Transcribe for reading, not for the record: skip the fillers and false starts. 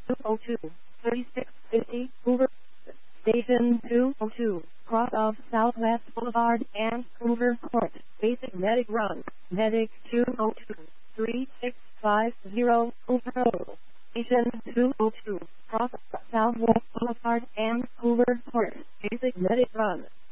202, 3650, Hoover. Station 202, cross of Southwest Boulevard and Hoover Court. Basic medic run. Medic 202, 3650, Hoover Road. Station 202, cross of Southwest Boulevard and Hoover Court. Basic medic run.